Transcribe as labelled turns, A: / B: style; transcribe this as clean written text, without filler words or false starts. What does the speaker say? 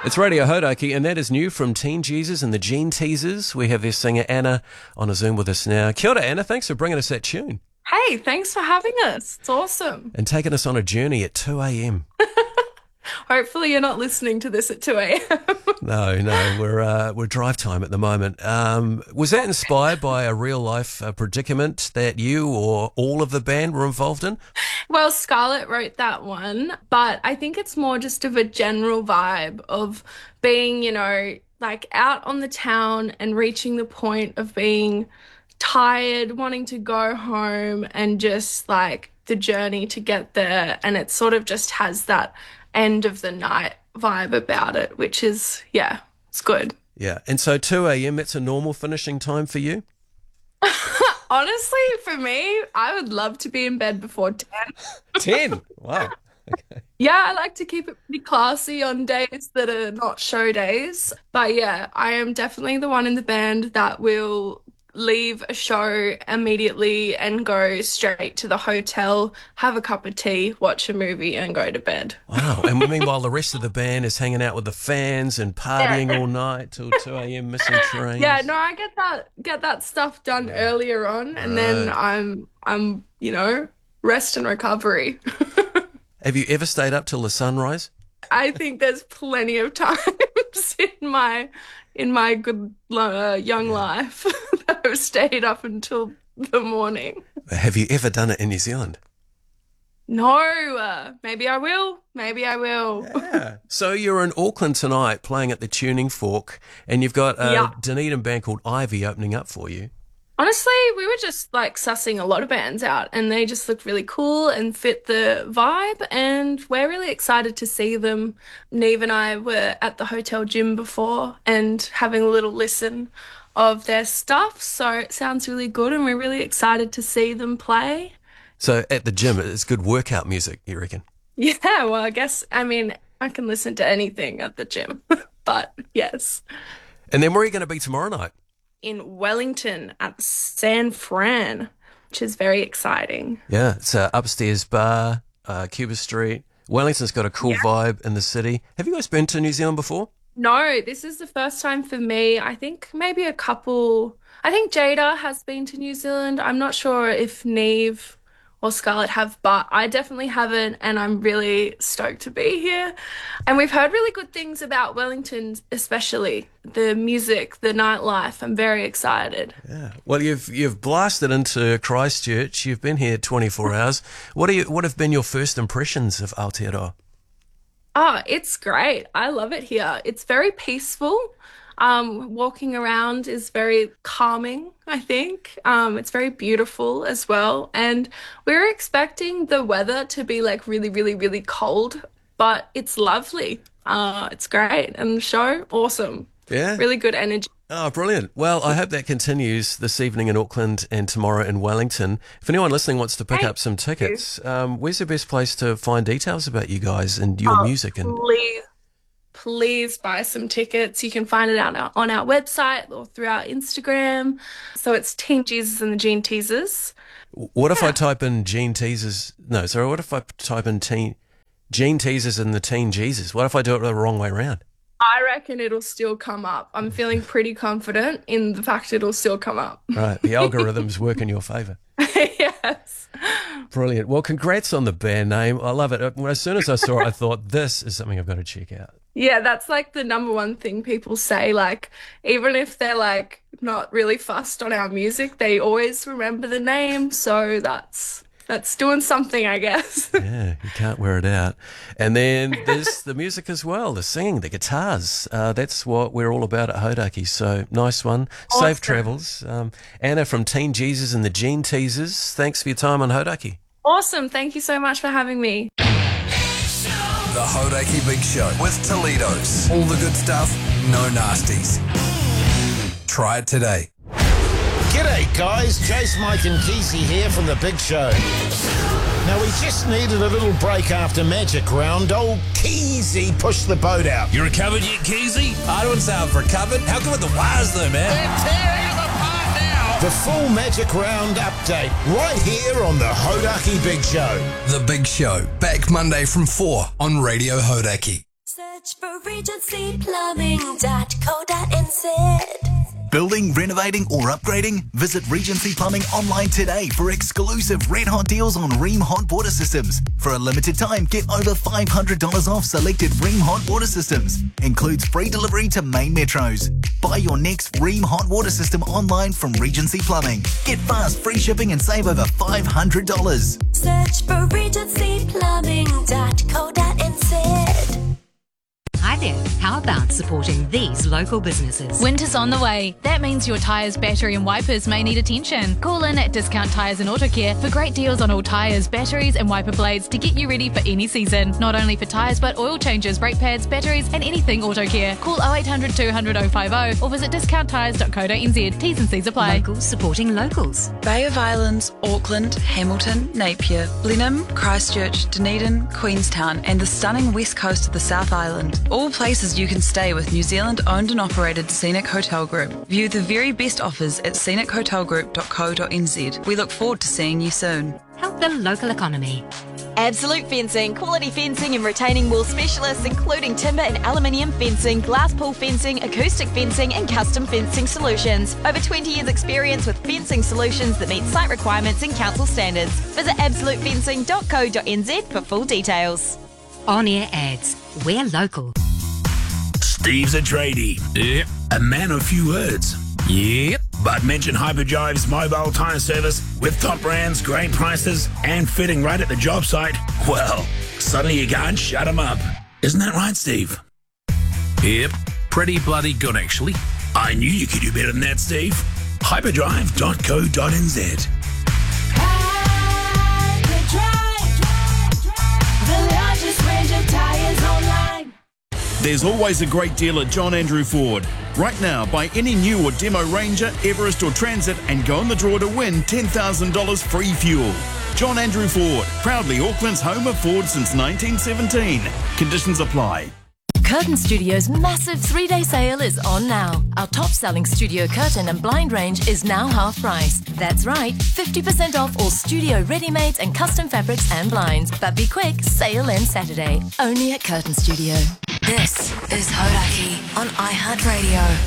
A: It's Radio Hodaki, and that is new from Teen Jesus and the Gene Teasers. We have their singer Anna on a Zoom with us now. Kia ora, Anna. Thanks for bringing us that tune.
B: Hey, thanks for having us. It's awesome.
A: And taking us on a journey at 2 a.m.
B: Hopefully you're not listening to this at 2 a.m.
A: No, we're drive time at the moment. Was that inspired by a real life predicament that you or all of the band were involved in?
B: Well, Scarlett wrote that one, but I think it's more just of a general vibe of being, like out on the town and reaching the point of being tired, wanting to go home, and just like the journey to get there. And it sort of just has that end of the night vibe about it, which is, it's good.
A: Yeah. And so 2 a.m., that's a normal finishing time for you?
B: Honestly, for me, I would love to be in bed before 10.
A: 10? Wow. Okay.
B: Yeah, I like to keep it pretty classy on days that are not show days. But yeah, I am definitely the one in the band that will leave a show immediately and go straight to the hotel, have a cup of tea, watch a movie and go to bed.
A: Wow. And meanwhile, the rest of the band is hanging out with the fans and partying all night till 2 a.m, missing trains.
B: Yeah, no, I get that stuff done earlier on, and then I'm rest and recovery.
A: Have you ever stayed up till the sunrise?
B: I think there's plenty of times in my good young life that I've stayed up until the morning.
A: Have you ever done it in New Zealand?
B: No, maybe I will.
A: Yeah. So you're in Auckland tonight playing at the Tuning Fork, and you've got a Dunedin band called Ivy opening up for you.
B: Honestly, we were just like sussing a lot of bands out, and they just looked really cool and fit the vibe, and we're really excited to see them. Neve and I were at the hotel gym before and having a little listen of their stuff, so it sounds really good, and we're really excited to see them play.
A: So at the gym, it's good workout music, you reckon?
B: Yeah, well, I can listen to anything at the gym, but yes.
A: And then where are you going to be tomorrow night?
B: In Wellington at San Fran, which is very exciting.
A: Yeah, it's an upstairs bar, Cuba Street. Wellington's got a cool vibe in the city. Have you guys been to New Zealand before?
B: No, this is the first time for me. I think maybe I think Jada has been to New Zealand. I'm not sure if Neve or Scarlett have, but I definitely haven't, and I'm really stoked to be here. And we've heard really good things about Wellington, especially the music, the nightlife. I'm very excited.
A: Yeah. Well, you've blasted into Christchurch. You've been here 24 hours. What have been your first impressions of Aotearoa?
B: Oh, it's great. I love it here. It's very peaceful. Walking around is very calming, I think. It's very beautiful as well. And we're expecting the weather to be like really, really, really cold, but it's lovely. It's great. And the show, awesome. Yeah. Really good energy.
A: Oh, brilliant. Well, I hope that continues this evening in Auckland and tomorrow in Wellington. If anyone listening wants to pick up some tickets, where's the best place to find details about you guys and your music? And
B: Please buy some tickets. You can find it on our website or through our Instagram. So it's Teen Jesus and the Gene Teasers.
A: What if I type in Gene Teasers? No, sorry. What if I type in Gene Teasers and the Teen Jesus? What if I do it the wrong way around?
B: I reckon it'll still come up. I'm feeling pretty confident in the fact it'll still come up.
A: Right. The algorithms work in your favour.
B: Yes.
A: Brilliant. Well, congrats on the band name. I love it. As soon as I saw it, I thought, this is something I've got to check out.
B: Yeah, that's like the number one thing people say. Like, even if they're like not really fussed on our music, they always remember the name. So that's doing something, I guess.
A: Yeah, you can't wear it out. And then there's the music as well, the singing, the guitars. That's what we're all about at Hodaki. So nice one. Awesome. Safe travels. Anna from Teen Jesus and the Gene Teasers, thanks for your time on Hodaki.
B: Awesome. Thank you so much for having me.
C: The Hodaki Big Show with Toledo's. All the good stuff, no nasties. Try it today.
D: G'day guys, Jace, Mike and Keezy here from The Big Show. Now we just needed a little break after Magic Round. Old Keezy pushed the boat out.
E: You recovered yet, Keezy?
F: I don't say I've recovered. How good with the wires though, man?
D: They're tearing them apart now. The full Magic Round update right here on The Hodaki Big Show.
C: The Big Show, back Monday from 4 on Radio Hodaki.
E: Search for regencyplumbing.co.nz.
G: Building, renovating or upgrading? Visit Regency Plumbing online today for exclusive red hot deals on Rheem hot water systems. For a limited time, get over $500 off selected Rheem hot water systems. Includes free delivery to main metros. Buy your next Rheem hot water system online from Regency Plumbing. Get fast, free shipping and save over $500.
E: Search for regencyplumbing.co.nz.
H: Hi there. How about supporting these local businesses?
I: Winter's on the way. That means your tyres, battery and wipers may need attention. Call in at Discount Tyres and Auto Care for great deals on all tyres, batteries and wiper blades to get you ready for any season. Not only for tyres but oil changes, brake pads, batteries and anything auto care. Call 0800 200 050 or visit discounttyres.co.nz. T's and C's apply.
H: Locals supporting locals.
J: Bay of Islands, Auckland, Hamilton, Napier, Blenheim, Christchurch, Dunedin, Queenstown and the stunning west coast of the South Island. All places you can stay with New Zealand owned and operated Scenic Hotel Group. View the very best offers at scenichotelgroup.co.nz. We look forward to seeing you soon.
H: Help the local economy.
K: Absolute Fencing, quality fencing and retaining wall specialists including timber and aluminium fencing, glass pool fencing, acoustic fencing and custom fencing solutions. Over 20 years experience with fencing solutions that meet site requirements and council standards. Visit absolutefencing.co.nz for full details.
H: On-air ads. We're local.
L: Steve's a tradie. Yep. A man of few words. Yep. But mention Hyperdrive's mobile tyre service with top brands, great prices, and fitting right at the job site. Well, suddenly you can't shut them up. Isn't that right, Steve?
F: Yep. Pretty bloody good, actually.
L: I knew you could do better than that, Steve. Hyperdrive.co.nz.
M: There's always a great deal at John Andrew Ford. Right now, buy any new or demo Ranger, Everest or Transit and go in the draw to win $10,000 free fuel. John Andrew Ford, proudly Auckland's home of Ford since 1917. Conditions apply.
N: Curtain Studio's massive 3-day sale is on now. Our top-selling studio curtain and blind range is now half price. That's right, 50% off all studio ready-mades and custom fabrics and blinds. But be quick, sale ends Saturday. Only at Curtain Studio.
E: This is Hodaki on iHeartRadio.